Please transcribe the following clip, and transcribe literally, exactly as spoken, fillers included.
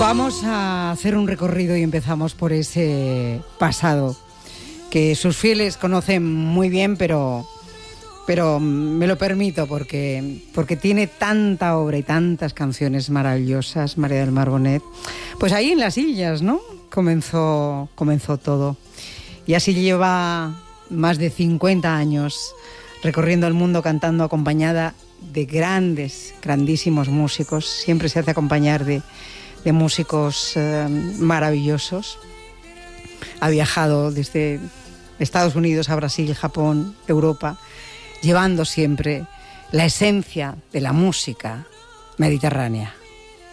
Vamos a hacer un recorrido y empezamos por ese pasado que sus fieles conocen muy bien, pero, pero me lo permito porque, porque tiene tanta obra y tantas canciones maravillosas, María del Mar Bonet. Pues ahí en las Illas, ¿no? Comenzó, comenzó todo. Y así lleva más de cincuenta años recorriendo el mundo cantando acompañada de grandes, grandísimos músicos. Siempre se hace acompañar de, de músicos eh, maravillosos. Ha viajado desde Estados Unidos a Brasil, Japón, Europa, llevando siempre la esencia de la música mediterránea.